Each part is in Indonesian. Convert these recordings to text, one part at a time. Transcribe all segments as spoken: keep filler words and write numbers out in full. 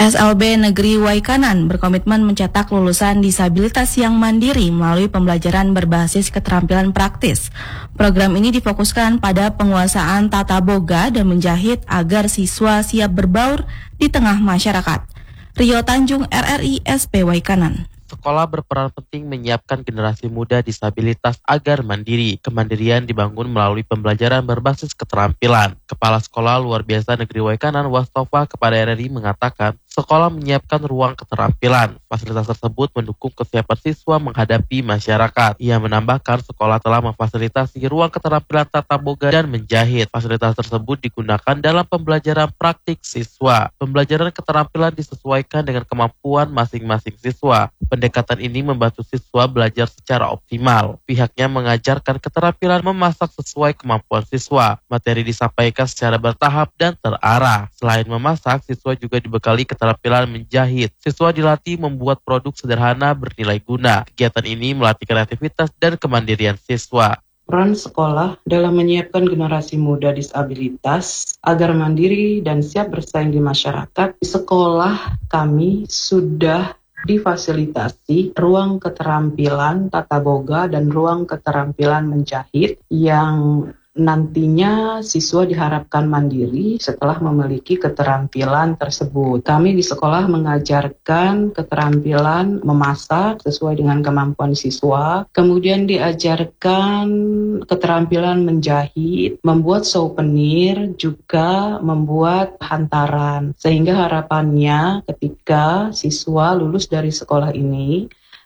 S L B Negeri Waikanan berkomitmen mencetak lulusan disabilitas yang mandiri melalui pembelajaran berbasis keterampilan praktis. Program ini difokuskan pada penguasaan tata boga dan menjahit agar siswa siap berbaur di tengah masyarakat. Rio Tanjung, R R I S P Waikanan. Sekolah berperan penting menyiapkan generasi muda disabilitas agar mandiri. Kemandirian dibangun melalui pembelajaran berbasis keterampilan. Kepala Sekolah Luar Biasa Negeri Waikanan Wastofa kepada R R I mengatakan, sekolah menyiapkan ruang keterampilan. Fasilitas tersebut mendukung kesiapan siswa menghadapi masyarakat. Ia menambahkan sekolah telah memfasilitasi ruang keterampilan tata boga dan menjahit. Fasilitas tersebut digunakan dalam pembelajaran praktik siswa. Pembelajaran keterampilan disesuaikan dengan kemampuan masing-masing siswa. Pendekatan ini membantu siswa belajar secara optimal. Pihaknya mengajarkan keterampilan memasak sesuai kemampuan siswa. Materi disampaikan secara bertahap dan terarah. Selain memasak, siswa juga dibekali keterampilan menjahit. Siswa dilatih membuat produk sederhana bernilai guna. Kegiatan ini melatih kreativitas dan kemandirian siswa. Peran sekolah dalam menyiapkan generasi muda disabilitas agar mandiri dan siap bersaing di masyarakat. Di sekolah kami sudah difasilitasi ruang keterampilan tata boga dan ruang keterampilan menjahit yang nantinya siswa diharapkan mandiri setelah memiliki keterampilan tersebut. Kami di sekolah mengajarkan keterampilan memasak sesuai dengan kemampuan siswa, kemudian diajarkan keterampilan menjahit, membuat souvenir, juga membuat hantaran. Sehingga harapannya ketika siswa lulus dari sekolah ini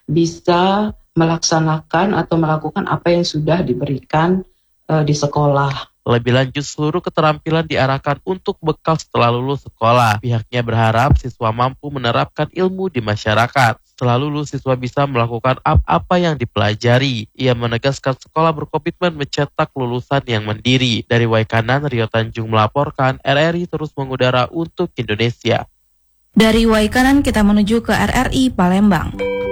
bisa melaksanakan atau melakukan apa yang sudah diberikan di sekolah. Lebih lanjut, seluruh keterampilan diarahkan untuk bekal setelah lulus sekolah. Pihaknya berharap siswa mampu menerapkan ilmu di masyarakat. Setelah lulus, siswa bisa melakukan apa yang dipelajari. Ia menegaskan sekolah berkomitmen mencetak lulusan yang mandiri. Dari Waikanan, Rio Tanjung melaporkan, R R I terus mengudara untuk Indonesia. Dari Waikanan kita menuju ke R R I Palembang.